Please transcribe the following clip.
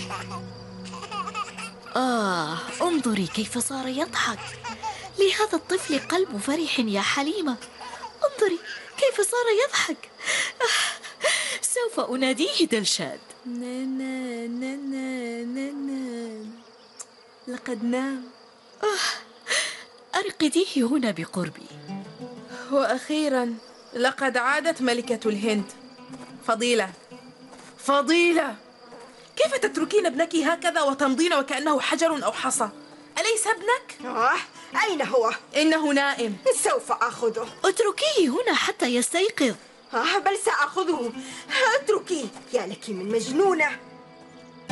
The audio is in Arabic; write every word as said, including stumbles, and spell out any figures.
آه، انظري كيف صار يضحك. لهذا الطفل قلب فرح يا حليمة. انظري كيف صار يضحك. سوف أناديه دلشاد. نانا نانا نانا، لقد نام. أرقديه هنا بقربي. وأخيرا لقد عادت ملكة الهند. فضيلة، فضيلة، كيف تتركين ابنك هكذا وتمضين وكأنه حجر أو حصى؟ أليس ابنك؟ آه، أين هو؟ إنه نائم. سوف أخذه. اتركيه هنا حتى يستيقظ. آه، بل سأخذه. اتركيه، يا لك من مجنونة.